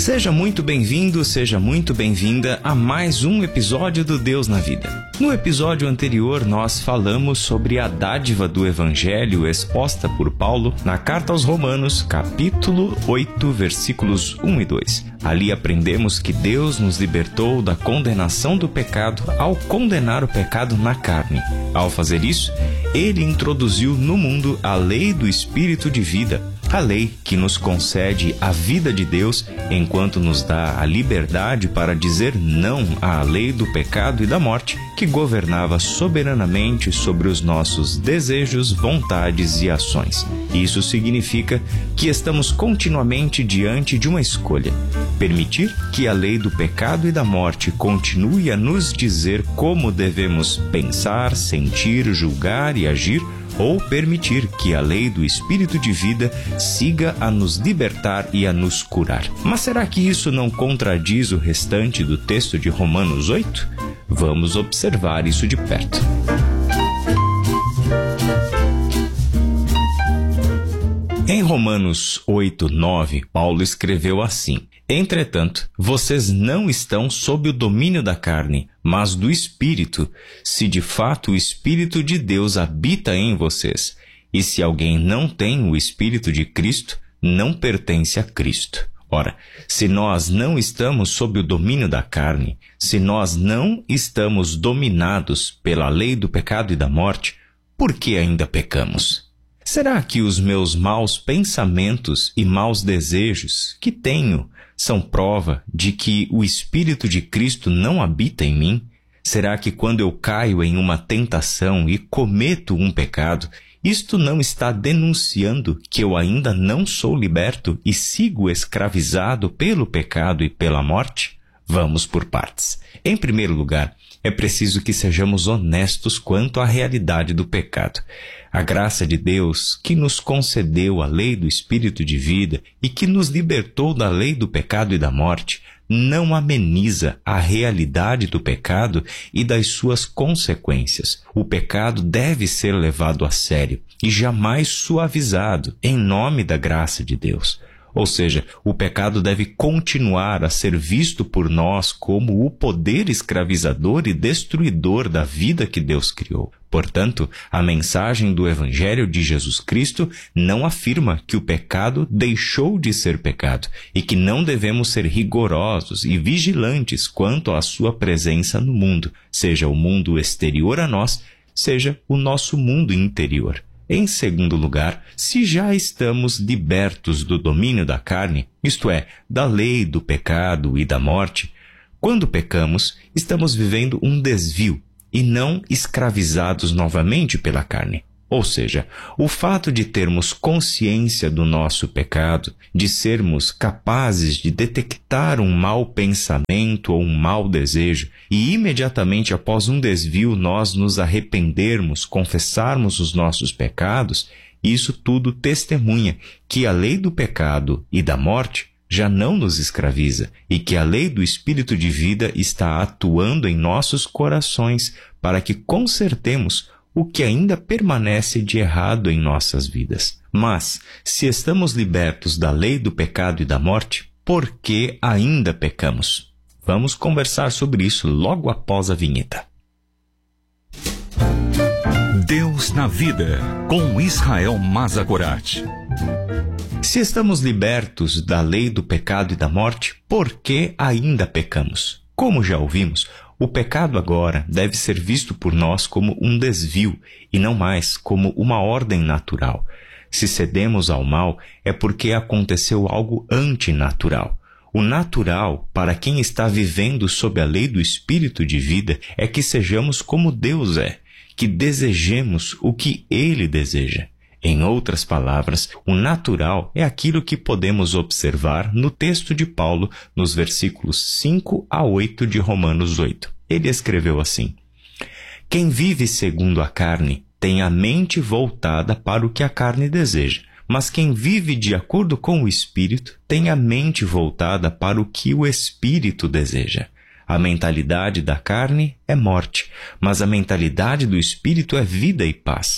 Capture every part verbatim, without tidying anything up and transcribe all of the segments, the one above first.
Seja muito bem-vindo, seja muito bem-vinda a mais um episódio do Deus na Vida. No episódio anterior, nós falamos sobre a dádiva do Evangelho exposta por Paulo na Carta aos Romanos, capítulo oito, versículos um e dois. Ali aprendemos que Deus nos libertou da condenação do pecado ao condenar o pecado na carne. Ao fazer isso, Ele introduziu no mundo a lei do Espírito de vida, a lei que nos concede a vida de Deus, enquanto nos dá a liberdade para dizer não à lei do pecado e da morte, que governava soberanamente sobre os nossos desejos, vontades e ações. Isso significa que estamos continuamente diante de uma escolha: permitir que a lei do pecado e da morte continue a nos dizer como devemos pensar, sentir, julgar e agir, ou permitir que a lei do Espírito de vida siga a nos libertar e a nos curar. Mas será que isso não contradiz o restante do texto de Romanos oito? Vamos observar isso de perto. Em Romanos oito, nove, Paulo escreveu assim: Entretanto, vocês não estão sob o domínio da carne, mas do Espírito, se de fato o Espírito de Deus habita em vocês. E se alguém não tem o Espírito de Cristo, não pertence a Cristo. Ora, se nós não estamos sob o domínio da carne, se nós não estamos dominados pela lei do pecado e da morte, por que ainda pecamos? Será que os meus maus pensamentos e maus desejos que tenho são prova de que o Espírito de Cristo não habita em mim? Será que quando eu caio em uma tentação e cometo um pecado, isto não está denunciando que eu ainda não sou liberto e sigo escravizado pelo pecado e pela morte? Vamos por partes. Em primeiro lugar, é preciso que sejamos honestos quanto à realidade do pecado. A graça de Deus, que nos concedeu a lei do Espírito de vida e que nos libertou da lei do pecado e da morte, não ameniza a realidade do pecado e das suas consequências. O pecado deve ser levado a sério e jamais suavizado em nome da graça de Deus. Ou seja, o pecado deve continuar a ser visto por nós como o poder escravizador e destruidor da vida que Deus criou. Portanto, a mensagem do Evangelho de Jesus Cristo não afirma que o pecado deixou de ser pecado e que não devemos ser rigorosos e vigilantes quanto à sua presença no mundo, seja o mundo exterior a nós, seja o nosso mundo interior. Em segundo lugar, se já estamos libertos do domínio da carne, isto é, da lei do pecado e da morte, quando pecamos, estamos vivendo um desvio e não escravizados novamente pela carne. Ou seja, o fato de termos consciência do nosso pecado, de sermos capazes de detectar um mau pensamento ou um mau desejo e imediatamente após um desvio nós nos arrependermos, confessarmos os nossos pecados, isso tudo testemunha que a lei do pecado e da morte já não nos escraviza e que a lei do Espírito de vida está atuando em nossos corações para que consertemos o que ainda permanece de errado em nossas vidas. Mas, se estamos libertos da lei do pecado e da morte, por que ainda pecamos? Vamos conversar sobre isso logo após a vinheta. Deus na Vida, com Israel Mazagorat. Se estamos libertos da lei do pecado e da morte, por que ainda pecamos? Como já ouvimos, o pecado agora deve ser visto por nós como um desvio e não mais como uma ordem natural. Se cedemos ao mal, é porque aconteceu algo antinatural. O natural, para quem está vivendo sob a lei do Espírito de vida, é que sejamos como Deus é, que desejemos o que Ele deseja. Em outras palavras, o natural é aquilo que podemos observar no texto de Paulo, nos versículos cinco a oito de Romanos oito. Ele escreveu assim: Quem vive segundo a carne tem a mente voltada para o que a carne deseja, mas quem vive de acordo com o Espírito tem a mente voltada para o que o Espírito deseja. A mentalidade da carne é morte, mas a mentalidade do Espírito é vida e paz.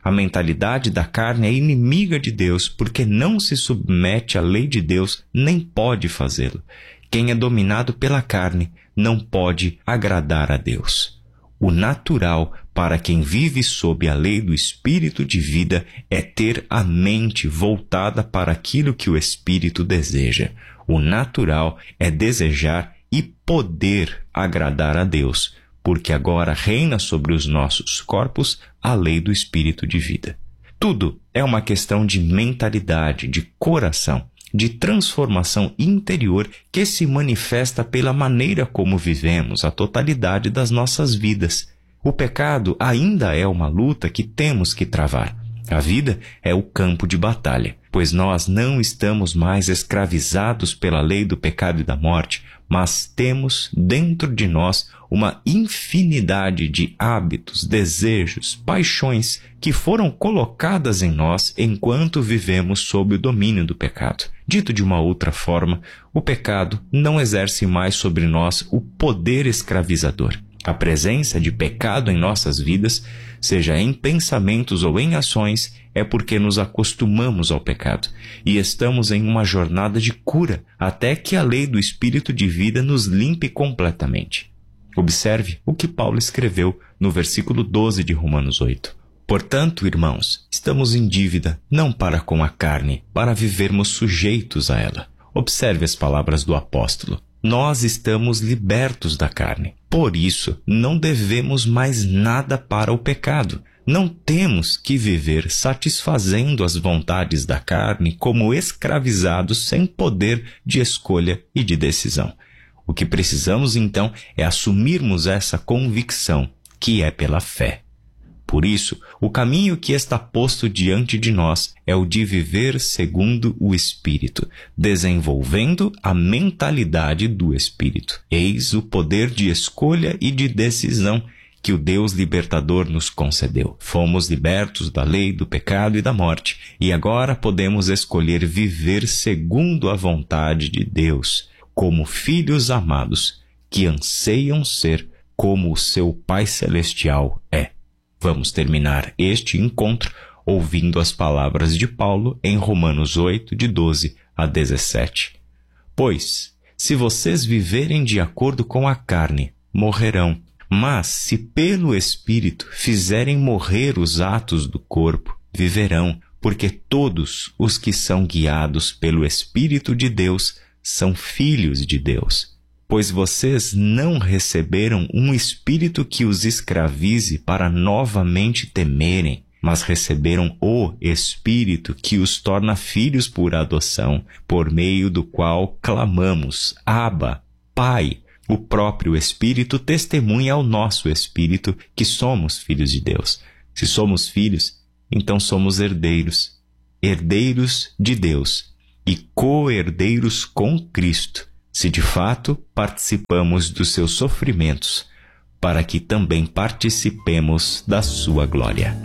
A mentalidade da carne é inimiga de Deus porque não se submete à lei de Deus, nem pode fazê-lo. Quem é dominado pela carne não pode agradar a Deus. O natural para quem vive sob a lei do Espírito de vida é ter a mente voltada para aquilo que o Espírito deseja. O natural é desejar e poder agradar a Deus, porque agora reina sobre os nossos corpos a lei do Espírito de vida. Tudo é uma questão de mentalidade, de coração, de transformação interior que se manifesta pela maneira como vivemos a totalidade das nossas vidas. O pecado ainda é uma luta que temos que travar. A vida é o campo de batalha, pois nós não estamos mais escravizados pela lei do pecado e da morte, mas temos dentro de nós uma infinidade de hábitos, desejos, paixões que foram colocadas em nós enquanto vivemos sob o domínio do pecado. Dito de uma outra forma, o pecado não exerce mais sobre nós o poder escravizador. A presença de pecado em nossas vidas, seja em pensamentos ou em ações, é porque nos acostumamos ao pecado e estamos em uma jornada de cura até que a lei do Espírito de vida nos limpe completamente. Observe o que Paulo escreveu no versículo doze de Romanos oito. Portanto, irmãos, estamos em dívida, não para com a carne, para vivermos sujeitos a ela. Observe as palavras do apóstolo. Nós estamos libertos da carne. Por isso, não devemos mais nada para o pecado. Não temos que viver satisfazendo as vontades da carne como escravizados sem poder de escolha e de decisão. O que precisamos, então, é assumirmos essa convicção, que é pela fé. Por isso, o caminho que está posto diante de nós é o de viver segundo o Espírito, desenvolvendo a mentalidade do Espírito. Eis o poder de escolha e de decisão que o Deus libertador nos concedeu. Fomos libertos da lei, do pecado e da morte, e agora podemos escolher viver segundo a vontade de Deus, como filhos amados, que anseiam ser como o seu Pai Celestial é. Vamos terminar este encontro ouvindo as palavras de Paulo em Romanos oito, de doze a dezessete. Pois, se vocês viverem de acordo com a carne, morrerão. Mas, se pelo Espírito fizerem morrer os atos do corpo, viverão, porque todos os que são guiados pelo Espírito de Deus são filhos de Deus. Pois vocês não receberam um espírito que os escravize para novamente temerem, mas receberam o Espírito que os torna filhos por adoção, por meio do qual clamamos, Abba, Pai. O próprio Espírito testemunha ao nosso espírito que somos filhos de Deus. Se somos filhos, então somos herdeiros, herdeiros de Deus e co-herdeiros com Cristo, se de fato participamos dos seus sofrimentos, para que também participemos da sua glória.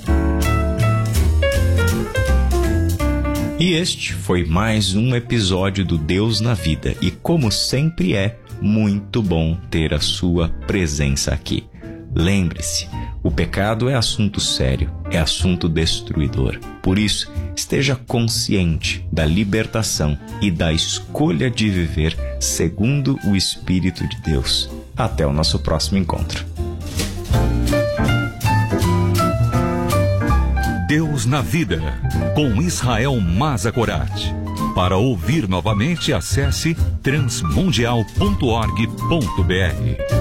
E este foi mais um episódio do Deus na Vida, e como sempre é, muito bom ter a sua presença aqui. Lembre-se, o pecado é assunto sério, é assunto destruidor. Por isso, esteja consciente da libertação e da escolha de viver segundo o Espírito de Deus. Até o nosso próximo encontro. Deus na Vida, com Israel Mazakorati. Para ouvir novamente, acesse transmundial ponto org ponto br.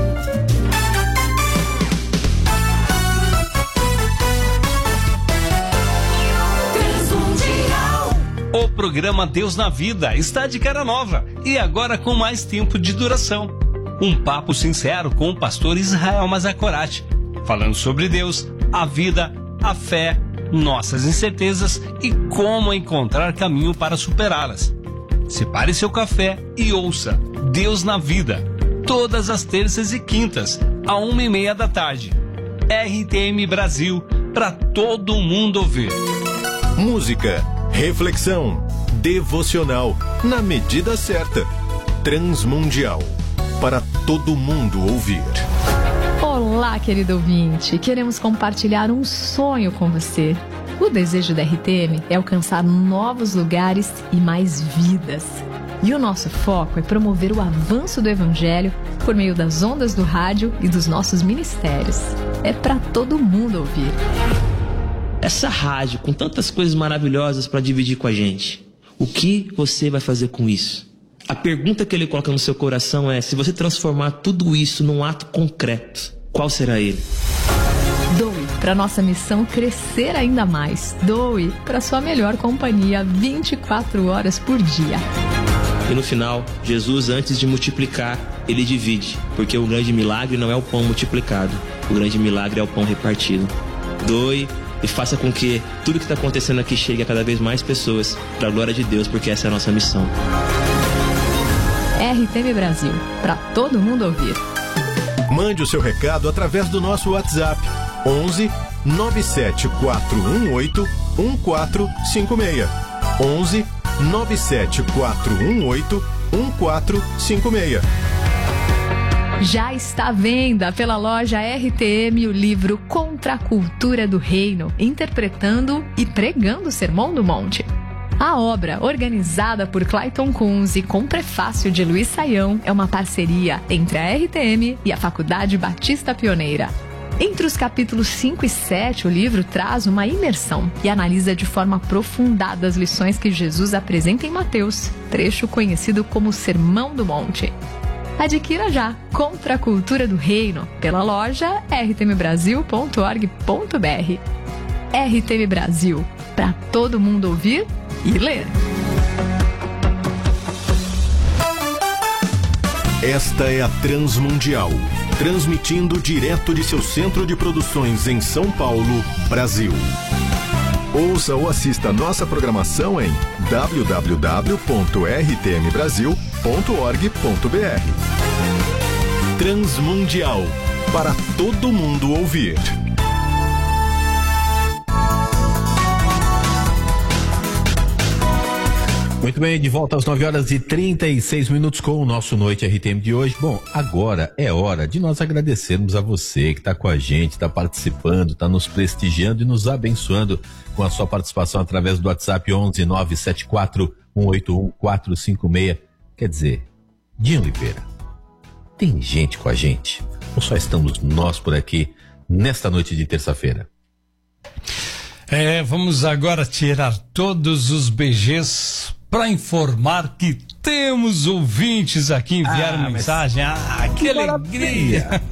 O programa Deus na Vida está de cara nova e agora com mais tempo de duração. Um papo sincero com o pastor Israel Mazakorati, falando sobre Deus, a vida, a fé, nossas incertezas e como encontrar caminho para superá-las. Separe seu café e ouça Deus na Vida, todas as terças e quintas, a uma e meia da tarde. R T M Brasil, para todo mundo ouvir. Música, reflexão, devocional, na medida certa. Transmundial, para todo mundo ouvir. Olá, querido ouvinte! Queremos compartilhar um sonho com você. O desejo da R T M é alcançar novos lugares e mais vidas. E o nosso foco é promover o avanço do Evangelho por meio das ondas do rádio e dos nossos ministérios. É para todo mundo ouvir. Essa rádio com tantas coisas maravilhosas para dividir com a gente, o que você vai fazer com isso? A pergunta que ele coloca no seu coração é: se você transformar tudo isso num ato concreto, qual será ele? Doe para nossa missão crescer ainda mais. Doe para sua melhor companhia vinte e quatro horas por dia. E no final, Jesus, antes de multiplicar, ele divide, porque o grande milagre não é o pão multiplicado, o grande milagre é o pão repartido. Doe e faça com que tudo que está acontecendo aqui chegue a cada vez mais pessoas, para a glória de Deus, porque essa é a nossa missão. R T M Brasil, para todo mundo ouvir. Mande o seu recado através do nosso WhatsApp onze nove sete quatro um oito um quatro cinco seis. onze nove sete quatro um oito um quatro cinco seis. Já está à venda pela loja R T M o livro Contra a Cultura do Reino, interpretando e pregando o Sermão do Monte. A obra, organizada por Clayton Kunz e com prefácio de Luiz Saião, é uma parceria entre a R T M e a Faculdade Batista Pioneira. Entre os capítulos cinco e sete, o livro traz uma imersão e analisa de forma aprofundada as lições que Jesus apresenta em Mateus, trecho conhecido como Sermão do Monte. Adquira já Contra a Cultura do Reino pela loja r t m brasil ponto org ponto b r. R T M Brasil, para todo mundo ouvir e ler. Esta é a Transmundial, transmitindo direto de seu centro de produções em São Paulo, Brasil. Ouça ou assista nossa programação em w w w ponto r t m brasil ponto org ponto b r. Transmundial, para todo mundo ouvir. Muito bem, de volta às nove horas e trinta e seis minutos com o nosso Noite R T M de hoje. Bom, agora é hora de nós agradecermos a você que está com a gente, está participando, está nos prestigiando e nos abençoando com a sua participação através do WhatsApp onze nove sete quatro um oito um quatro cinco seis. Quer dizer, Dinho Oliveira, tem gente com a gente? Ou só estamos nós por aqui nesta noite de terça-feira? É, vamos agora tirar todos os B Gs para informar que temos ouvintes aqui, enviaram ah, mensagem. Ah, que, que alegria!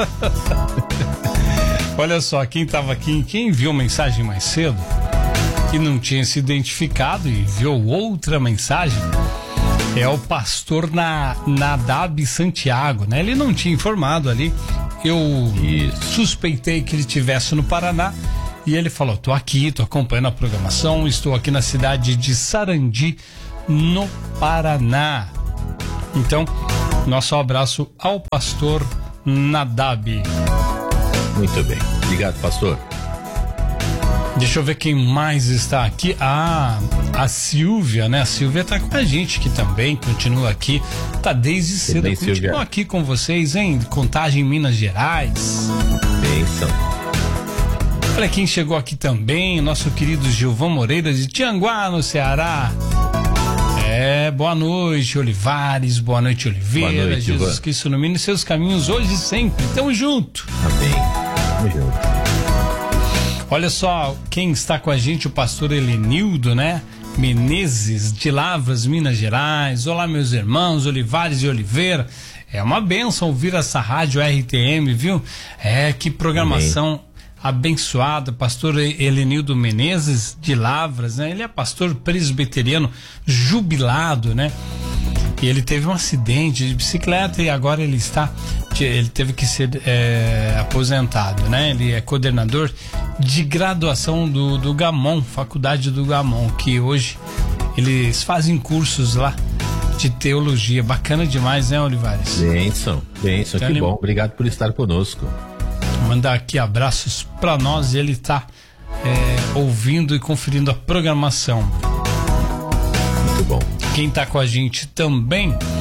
Olha só, quem estava aqui, quem enviou mensagem mais cedo e não tinha se identificado e enviou outra mensagem é o pastor na, Nadab Santiago, né? Ele não tinha informado ali. Eu Isso. suspeitei que ele estivesse no Paraná. E ele falou: tô aqui, tô acompanhando a programação, estou aqui na cidade de Sarandi, no Paraná. Então, nosso abraço ao pastor Nadab. Muito bem, obrigado, pastor. Deixa eu ver quem mais está aqui. Ah, a Silvia, né? A Silvia tá com a gente aqui também, continua aqui, tá desde cedo, bem, continua Silvia. Aqui com vocês, em Contagem, Minas Gerais. Benção. Olha quem chegou aqui também, nosso querido Gilvão Moreira de Tianguá, no Ceará. É, boa noite, Olivares, boa noite, Oliveira. Boa noite, Jesus Ivan. Cristo ilumine seus caminhos hoje e sempre. Tamo junto. Amém. Tamo junto. Olha só, quem está com a gente, o pastor Helenildo, né? Menezes, de Lavras, Minas Gerais. Olá, meus irmãos, Olivares e Oliveira. É uma bênção ouvir essa rádio R T M, viu? É, que programação Amém. Abençoada. Pastor Helenildo Menezes, de Lavras, né? Ele é pastor presbiteriano jubilado, né? E ele teve um acidente de bicicleta e agora ele está, ele teve que ser é, aposentado, né? Ele é coordenador de graduação do, do Gamon, Faculdade do Gamon, que hoje eles fazem cursos lá de teologia. Bacana demais, né, Olivares? Benção, benção, então, que ele... bom. Obrigado por estar conosco. Vou mandar aqui abraços para nós. Ele está é, ouvindo e conferindo a programação. Muito bom. Quem está com a gente também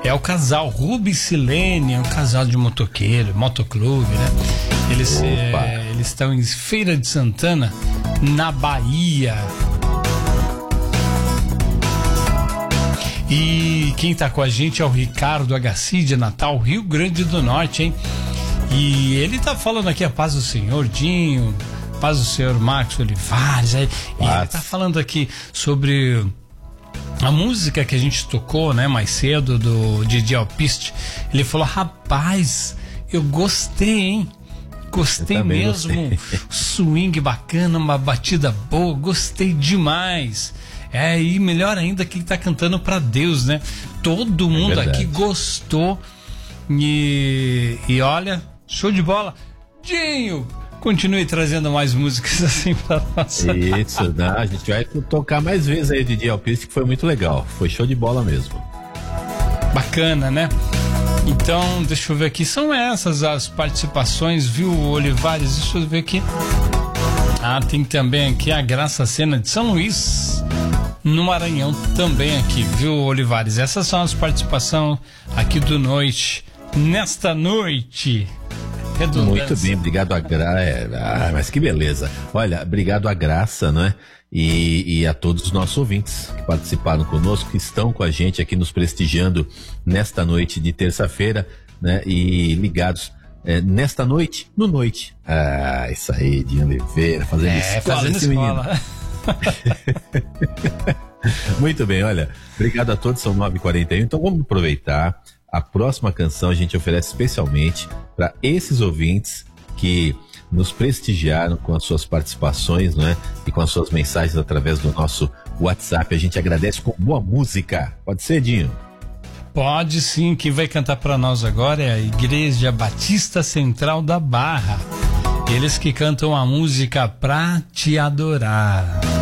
É o casal Rubi e Silene, é um casal de motoqueiro, motoclube, né? Eles é, eles estão em Feira de Santana, na Bahia. E quem tá com a gente é o Ricardo Agaci de Natal, Rio Grande do Norte, hein? E ele tá falando aqui a paz do Senhor, Dinho, paz do Senhor Marcos Olivares, aí, e ele tá falando aqui sobre a música que a gente tocou, né, mais cedo, do Didi Alpiste. Ele falou, rapaz, eu gostei, hein? Gostei mesmo, gostei. Swing bacana, uma batida boa, gostei demais. É, e melhor ainda que tá cantando pra Deus, né? Todo mundo é aqui gostou. E, e olha, show de bola. Dinho, continue trazendo mais músicas assim pra nós. Isso, né? A gente vai tocar mais vezes aí de Didi Alpiste, que foi muito legal. Foi show de bola mesmo. Bacana, né? Então, deixa eu ver aqui. São essas as participações, viu, Olivares? Deixa eu ver aqui. Ah, tem também aqui a Graça Sena de São Luís, no Maranhão, também aqui, viu, Olivares? Essas são as participações aqui do Noite, nesta noite. Muito bem, obrigado a Graça. É, ah, mas que beleza. Olha, obrigado a Graça, né? E, e a todos os nossos ouvintes que participaram conosco, que estão com a gente aqui nos prestigiando nesta noite de terça-feira, né? E ligados é, nesta noite, no Noite. Ah, isso aí, Dinho Oliveira, fazendo é, escola, fazendo esse escola. menino. Muito bem, olha, obrigado a todos, são nove e quarenta e um, então vamos aproveitar. A próxima canção a gente oferece especialmente para esses ouvintes que nos prestigiaram com as suas participações, né? E com as suas mensagens através do nosso WhatsApp. A gente agradece com boa música. Pode ser, Dinho? Pode sim. Quem vai cantar para nós agora é a Igreja Batista Central da Barra. Eles que cantam a música Pra Te Adorar.